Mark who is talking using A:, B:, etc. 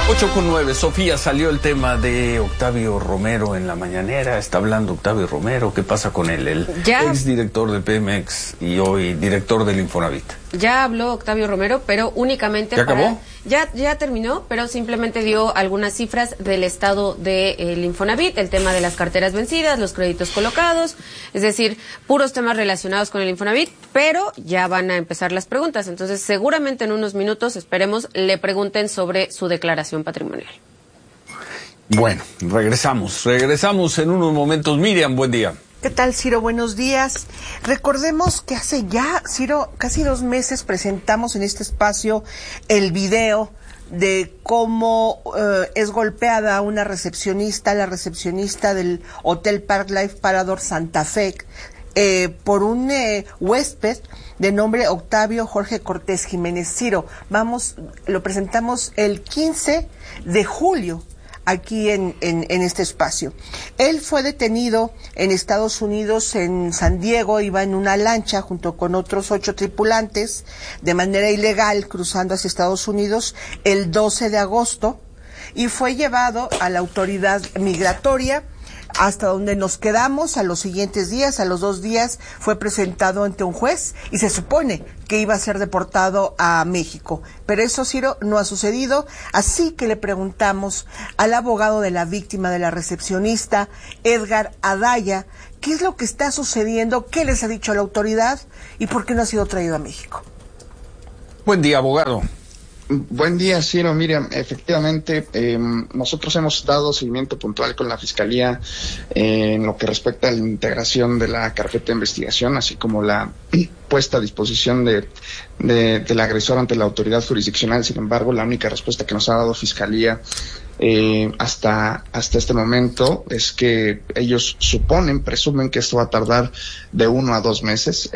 A: 8:09. Sofía, salió el tema de Octavio Romero en la mañanera. Está hablando Octavio Romero. ¿Qué pasa con él? El exdirector de Pemex y hoy director del Infonavit.
B: Ya habló Octavio Romero, pero únicamente
A: ¿Ya acabó?
B: Ya terminó, pero simplemente dio algunas cifras del estado del Infonavit, el tema de las carteras vencidas, los créditos colocados, es decir, puros temas relacionados con el Infonavit, pero ya van a empezar las preguntas. Entonces, seguramente en unos minutos, esperemos, le pregunten sobre su declaración patrimonial.
A: Bueno, regresamos en unos momentos. Miriam, buen día.
C: ¿Qué tal, Ciro? Buenos días. Recordemos que hace ya, Ciro, casi 2 meses presentamos en este espacio el video de cómo es golpeada una recepcionista, la recepcionista del Hotel Park Life Parador Santa Fe, por un huésped de nombre Octavio Jorge Cortés Jiménez. Ciro, lo presentamos el 15 de julio. Aquí en este espacio. Él fue detenido en Estados Unidos, en San Diego, iba en una lancha junto con otros 8 tripulantes de manera ilegal cruzando hacia Estados Unidos el 12 de agosto y fue llevado a la autoridad migratoria, hasta donde nos quedamos. A los siguientes días, a los 2 días, fue presentado ante un juez y se supone que iba a ser deportado a México. Pero eso, Ciro, no ha sucedido, así que le preguntamos al abogado de la víctima, de la recepcionista, Edgar Adaya, qué es lo que está sucediendo, qué les ha dicho la autoridad y por qué no ha sido traído a México.
A: Buen día, abogado.
D: Buen día, Ciro. Miriam, efectivamente, nosotros hemos dado seguimiento puntual con la Fiscalía en lo que respecta a la integración de la carpeta de investigación, así como la puesta a disposición del agresor ante la autoridad jurisdiccional. Sin embargo, la única respuesta que nos ha dado Fiscalía hasta este momento es que ellos presumen que esto va a tardar de 1 a 2 meses.